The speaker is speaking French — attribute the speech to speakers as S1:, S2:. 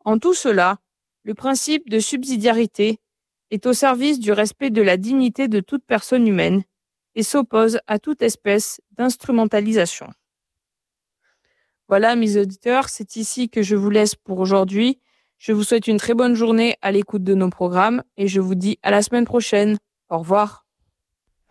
S1: En tout cela, le principe de subsidiarité est au service du respect de la dignité de toute personne humaine et s'oppose à toute espèce d'instrumentalisation. Voilà, mes auditeurs, c'est ici que je vous laisse pour aujourd'hui. Je vous souhaite une très bonne journée à l'écoute de nos programmes et je vous dis à la semaine prochaine. Au revoir.